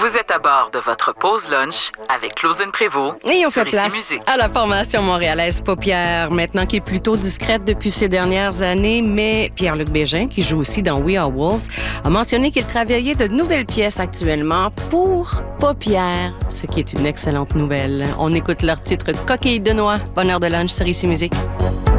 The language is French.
Vous êtes à bord de votre pause lunch avec Claudine Prévost. Et on fait sur place Ici Musique. à la formation montréalaise Paupières, maintenant qui est plutôt discrète depuis ces dernières années, mais Pierre-Luc Bégin, qui joue aussi dans We Are Wolves, a mentionné qu'il travaillait de nouvelles pièces actuellement pour Paupières, ce qui est une excellente nouvelle. On écoute leur titre Coquille de noix. Bonne heure de lunch sur Ici Musique.